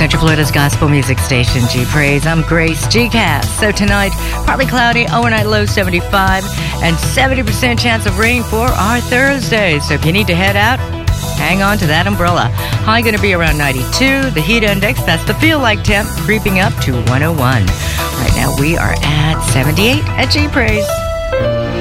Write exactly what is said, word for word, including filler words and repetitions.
Central Florida's gospel music station, G Praise. I'm Grace G Cast. So tonight, partly cloudy, overnight low seventy-five, and seventy percent chance of rain for our Thursday. So if you need to head out, hang on to that umbrella. High going to be around ninety-two. The heat index, that's the feel-like temp, creeping up to one oh one. Right now we are at seventy-eight at G Praise.